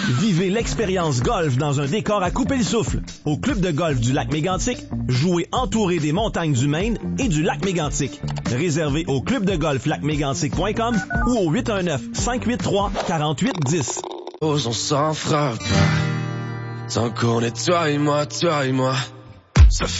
Vivez l'expérience golf dans un décor à couper le souffle. Au club de golf du lac Mégantic, jouez entouré des montagnes du Maine et du lac Mégantic. Réservé au clubdegolflacmégantic.com ou au 819-583-4810. On s'en fera pas. Tant qu'on est toi et moi, toi et moi. Ça fait